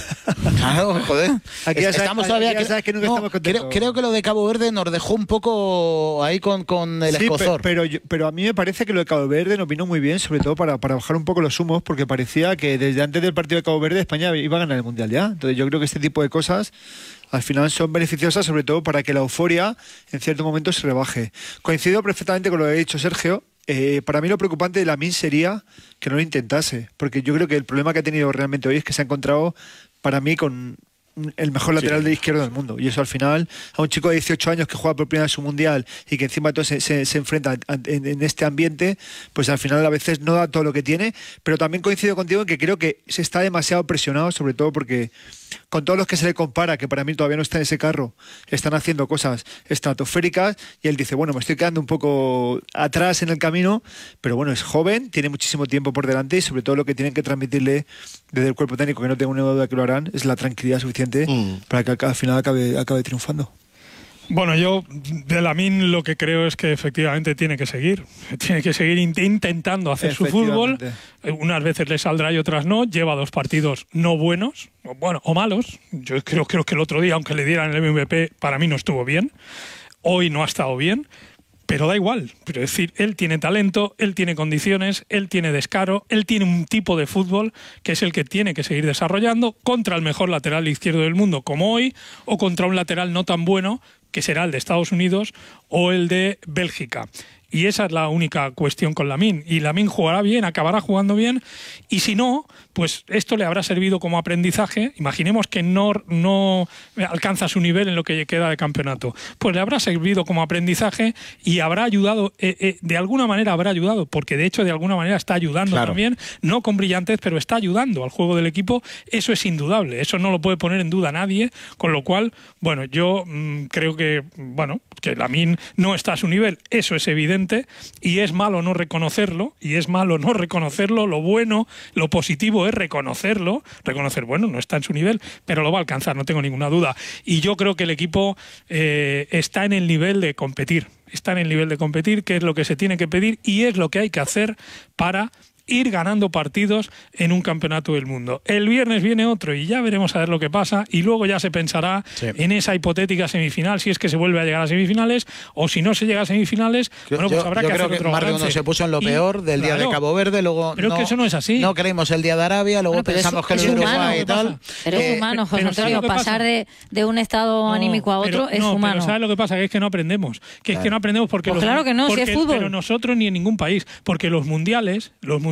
Claro, joder. Aquí ya sabes, estamos todavía aquí ya sabes que nunca no, estamos contentos. Creo, creo que lo de Cabo Verde nos dejó un poco ahí con, con el sí, escozor. Pero, pero, pero a mí me parece que lo de Cabo Verde nos vino muy bien, sobre todo para, para bajar un poco los humos, porque parecía que desde antes del partido de Cabo Verde España iba a ganar el Mundial ya. Entonces yo creo que este tipo de cosas al final son beneficiosas, sobre todo para que la euforia en cierto momento se rebaje. Coincido perfectamente con lo que ha dicho Sergio. Eh, para mí lo preocupante de Lamine sería que no lo intentase, porque yo creo que el problema que ha tenido realmente hoy es que se ha encontrado, para mí, con el mejor lateral sí. de izquierdo del mundo, y eso al final a un chico de dieciocho años que juega por primera vez su mundial y que encima todo se, se, se enfrenta en, en este ambiente, pues al final a veces no da todo lo que tiene. Pero también coincido contigo en que creo que se está demasiado presionado, sobre todo porque con todos los que se le compara, que para mí todavía no está en ese carro, están haciendo cosas estratosféricas, y él dice, bueno, me estoy quedando un poco atrás en el camino, pero bueno, es joven, tiene muchísimo tiempo por delante, y sobre todo lo que tienen que transmitirle desde el cuerpo técnico, que no tengo una duda que lo harán, es la tranquilidad suficiente mm. para que al final acabe, acabe triunfando. Bueno, yo de Lamine lo que creo es que efectivamente tiene que seguir. Tiene que seguir int intentando hacer su fútbol. Unas veces le saldrá y otras no. Lleva dos partidos no buenos, o bueno, o malos. Yo creo, creo que el otro día, aunque le dieran el M V P, para mí no estuvo bien. Hoy no ha estado bien. Pero da igual, pero es decir, él tiene talento, él tiene condiciones, él tiene descaro, él tiene un tipo de fútbol que es el que tiene que seguir desarrollando contra el mejor lateral izquierdo del mundo, como hoy, o contra un lateral no tan bueno, que será el de Estados Unidos o el de Bélgica. Y esa es la única cuestión con Lamine. Y Lamine jugará bien, acabará jugando bien. Y si no, pues esto le habrá servido como aprendizaje. Imaginemos que no, no alcanza su nivel en lo que queda de campeonato. Pues le habrá servido como aprendizaje y habrá ayudado, eh, eh, de alguna manera habrá ayudado, porque de hecho de alguna manera está ayudando claro. también, no con brillantez, pero está ayudando al juego del equipo. Eso es indudable, eso no lo puede poner en duda nadie. Con lo cual, bueno, yo mmm, creo que, bueno, que Lamine no está a su nivel, eso es evidente. Y es malo no reconocerlo, y es malo no reconocerlo. Lo bueno, lo positivo es reconocerlo, reconocer, bueno, no está en su nivel, pero lo va a alcanzar, no tengo ninguna duda. Y yo creo que el equipo eh, está en el nivel de competir, está en el nivel de competir, que es lo que se tiene que pedir y es lo que hay que hacer para ir ganando partidos en un campeonato del mundo. El viernes viene otro y ya veremos a ver lo que pasa, y luego ya se pensará sí. en esa hipotética semifinal, si es que se vuelve a llegar a semifinales, o si no se llega a semifinales, yo, bueno, pues yo, habrá yo que creo hacer que otro más balance. de uno se puso en lo peor y, del día claro, de Cabo Verde, luego pero no, es que eso no es así. No creímos el día de Arabia, luego bueno, pensamos que el de Uruguay y tal. Pero es humano, José Antonio, pasar de, de un estado no, anímico a otro pero, es no, humano. Pero ¿sabes lo que pasa? Que es que no aprendemos. Que claro. es que no aprendemos porque pues los, claro que no, porque, si es fútbol. Pero nosotros ni en ningún país, porque los mundiales, los mundiales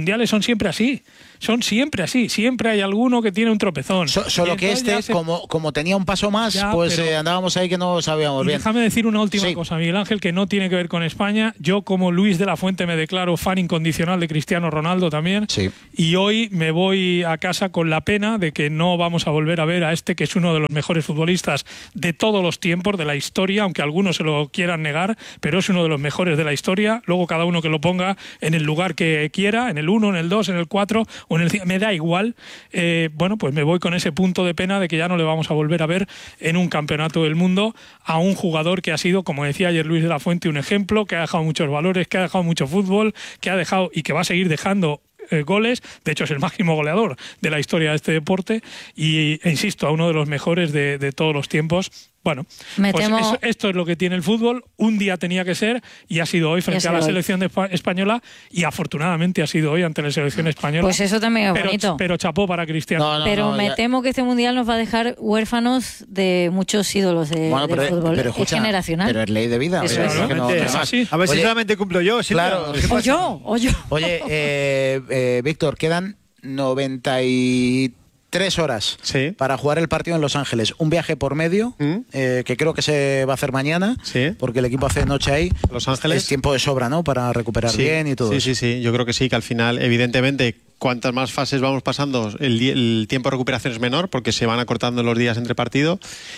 mundiales son siempre así. Son siempre así. Siempre hay alguno que tiene un tropezón. So, solo que este, se... como, como tenía un paso más, ya, pues eh, andábamos ahí que no sabíamos bien. Déjame decir una última sí. cosa, Miguel Ángel, que no tiene que ver con España. Yo, como Luis de la Fuente, me declaro fan incondicional de Cristiano Ronaldo también. Sí. Y hoy me voy a casa con la pena de que no vamos a volver a ver a este, que es uno de los mejores futbolistas de todos los tiempos, de la historia, aunque algunos se lo quieran negar, pero es uno de los mejores de la historia. Luego cada uno que lo ponga en el lugar que quiera, en el uno, en el dos, en el cuatro o en el cinco, me da igual. Eh, bueno, pues me voy con ese punto de pena de que ya no le vamos a volver a ver en un campeonato del mundo a un jugador que ha sido, como decía ayer Luis de la Fuente, un ejemplo, que ha dejado muchos valores, que ha dejado mucho fútbol, que ha dejado y que va a seguir dejando eh, goles. De hecho, es el máximo goleador de la historia de este deporte y, e insisto, a uno de los mejores de, de todos los tiempos. Bueno, Me pues temo... eso, esto es lo que tiene el fútbol. Un día tenía que ser y ha sido hoy frente a la hoy. selección de española y afortunadamente ha sido hoy ante la selección española. Pues eso también es pero, bonito. Pero chapó para Cristiano. No, no, pero no, me ya. temo que este mundial nos va a dejar huérfanos de muchos ídolos de, bueno, pero, de fútbol. Pero escucha, es generacional. Pero es ley de vida. Eso es. Que no, es no así. A ver si Oye, solamente cumplo yo. ¿Sí? Claro. O yo, o yo. Oye, eh, eh, Víctor, quedan noventa y tres horas sí. para jugar el partido en Los Ángeles. Un viaje por medio, ¿Mm? eh, que creo que se va a hacer mañana, sí. porque el equipo hace noche ahí. Los Ángeles. Es tiempo de sobra, ¿no? Para recuperar sí. bien y todo sí, eso. Sí, sí, sí. Yo creo que sí, que al final, evidentemente, cuantas más fases vamos pasando, el, el tiempo de recuperación es menor porque se van acortando los días entre partido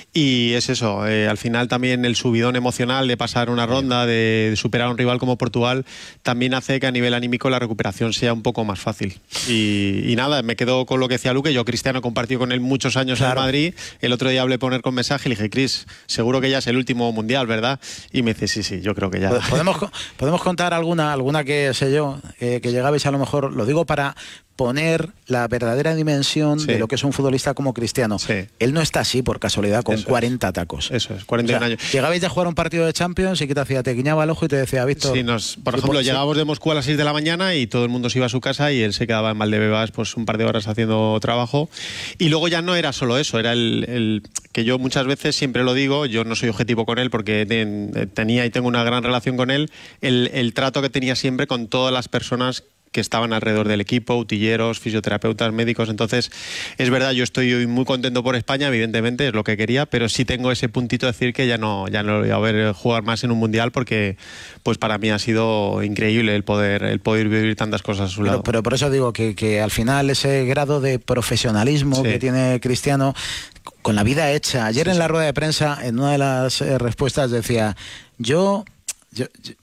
y es eso, eh, al final también el subidón emocional de pasar una ronda, de, de superar a un rival como Portugal, también hace que a nivel anímico la recuperación sea un poco más fácil. Y, y nada, me quedo con lo que decía Luque, yo Cristiano compartí con él muchos años claro. en Madrid, el otro día hablé poner con mensaje y le dije, Cris, seguro que ya es el último mundial, ¿verdad? Y me dice, sí, sí, yo creo que ya. ¿Podemos, podemos contar alguna, alguna que sé yo, eh, que llegabais a lo mejor, lo digo para poner la verdadera dimensión sí. de lo que es un futbolista como Cristiano. Sí. Él no está así por casualidad con Eso cuarenta es. tacos. Eso es, cuarenta y uno o sea, años. Llegabais de jugar un partido de Champions y que te hacía, te guiñaba el ojo y te decía, Víctor. Sí, nos, por sí, ejemplo, sí. llegábamos de Moscú a las seis de la mañana y todo el mundo se iba a su casa y él se quedaba en Valdebebas pues un par de horas haciendo trabajo. Y luego ya no era solo eso, era el, el que yo muchas veces siempre lo digo, yo no soy objetivo con él porque ten, tenía y tengo una gran relación con él, el, el trato que tenía siempre con todas las personas que estaban alrededor del equipo, utilleros, fisioterapeutas, médicos. Entonces, es verdad, yo estoy muy contento por España, evidentemente, es lo que quería, pero sí tengo ese puntito de decir que ya no, ya no lo voy a ver jugar más en un mundial porque pues para mí ha sido increíble el poder, el poder vivir tantas cosas a su lado. Pero, pero por eso digo que, que al final ese grado de profesionalismo sí. que tiene Cristiano, con la vida hecha. Ayer sí, en la rueda de prensa, en una de las eh, respuestas decía, yo, yo, yo,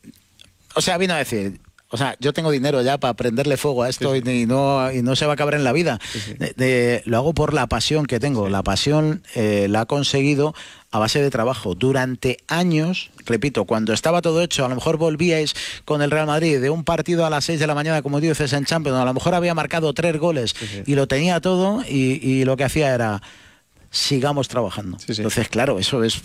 o sea, vino a decir... O sea, yo tengo dinero ya para prenderle fuego a esto sí, sí. Y, no, y no se va a acabar en la vida. Sí, sí. De, de, lo hago por la pasión que tengo. Sí. La pasión eh, la ha conseguido a base de trabajo. Durante años, repito, cuando estaba todo hecho, a lo mejor volvíais con el Real Madrid de un partido a las seis de la mañana, como dices, en Champions, a lo mejor había marcado tres goles sí, sí. y lo tenía todo y, y lo que hacía era, sigamos trabajando. Sí, sí. Entonces, claro, eso es...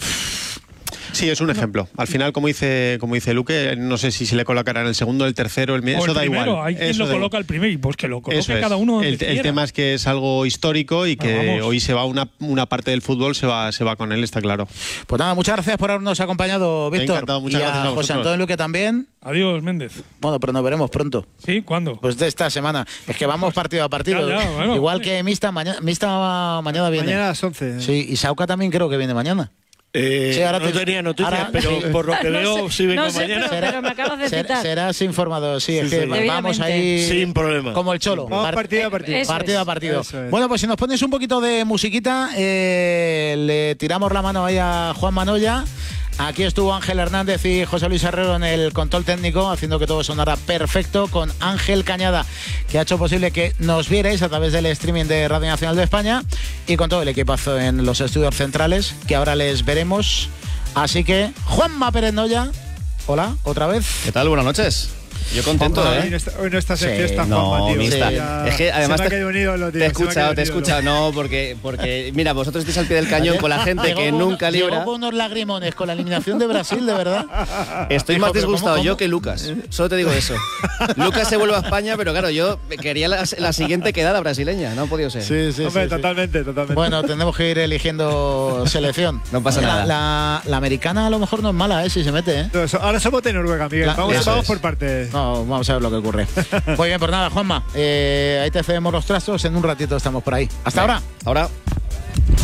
Sí, es un ejemplo. Al final, como dice como dice Luque, no sé si se le colocará en el segundo, el tercero, el eso el da primero, igual. Hay quien eso lo coloca el primero y pues que lo coloque cada uno donde el, quiera. El tema es que es algo histórico y que hoy se va una, una parte del fútbol se va se va con él, está claro. Pues nada, muchas gracias por habernos acompañado, Víctor. Encantado, muchas y a gracias a José Antonio Luque también. Adiós, Méndez. Bueno, pero nos veremos pronto. ¿Sí? ¿Cuándo? Pues de esta semana. Es que vamos partido a partido. Ya, ya, bueno, Igual vale. que Mista, mañana, Mista mañana viene. Mañana a las once. Sí, y Sauca también creo que viene mañana. Eh, sí, ahora no te, tenía noticias, ahora, pero sí. por lo que no veo, sé, sí vengo no sé, mañana. Pero, pero me acabas de citar. Serás informado, sí, sí, es que sí. vamos ahí sin problema. Como el cholo. Vamos partido a partido. Eso partido es. a partido. Eso es. Bueno, pues si nos pones un poquito de musiquita, eh, le tiramos la mano ahí a Juan Manoya. Aquí estuvo Ángel Hernández y José Luis Herrero en el control técnico, haciendo que todo sonara perfecto, con Ángel Cañada, que ha hecho posible que nos vierais a través del streaming de Radio Nacional de España, y con todo el equipazo en los estudios centrales, que ahora les veremos. Así que, Juanma Pérez Noya, hola, otra vez. ¿Qué tal? Buenas noches. Yo contento, Juanma, ¿eh? Hoy no, está, hoy no estás en sí, fiesta, no, Juanma, tío. mixta. Sí, es que además se me te, ha caído un ídolo, tío. te he escuchado, te he ídolo. escuchado. No, porque, porque, mira, vosotros estáis al pie del cañón con la gente Llegó que con, nunca libra. Llegó con unos lagrimones con la eliminación de Brasil, de verdad. Estoy Dijo, más disgustado ¿cómo, cómo? yo que Lucas. Solo te digo eso. Lucas se vuelve a España, pero claro, yo quería la, la siguiente quedada brasileña. No ha podido ser. Sí, sí, Hombre, sí, totalmente, sí. totalmente. Bueno, tenemos que ir eligiendo selección. No pasa la, nada. La, la americana a lo mejor no es mala, ¿eh? Si se mete, ¿eh? Ahora somos de Noruega, Miguel. La, vamos eso vamos es. por partes. No, vamos a ver lo que ocurre. Muy bien, pues nada, Juanma, eh, ahí te cedemos los trastos. En un ratito estamos por ahí. Hasta ahora. Ahora.